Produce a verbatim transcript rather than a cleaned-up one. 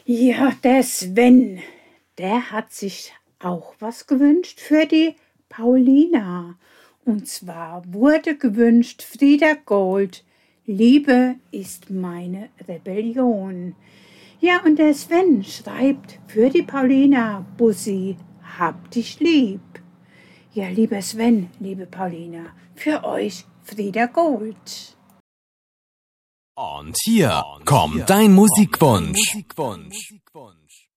Ja, der Sven, der hat sich auch was gewünscht für die Paulina. Und zwar wurde gewünscht Frieda Gold, Liebe ist meine Rebellion. Ja, und der Sven schreibt für die Paulina, Bussi, hab dich lieb. Ja, lieber Sven, liebe Paulina, für euch Frieda Gold. Und hier kommt dein Musikwunsch.